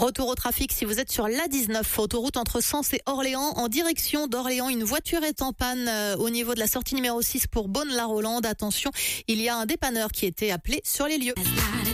Retour au trafic si vous êtes sur l'A19, autoroute entre Sens et Orléans. En direction d'Orléans, une voiture est en panne au niveau de la sortie numéro 6 pour Beaune-la-Rolande. Attention, il y a un dépanneur qui était appelé sur les lieux.